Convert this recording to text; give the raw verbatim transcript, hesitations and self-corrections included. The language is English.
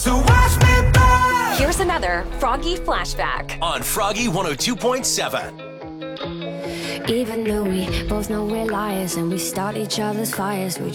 So watch me burn. Here's another Froggy flashback on Froggy one oh two point seven. Even though we both know we're liars and we start each other's fires, we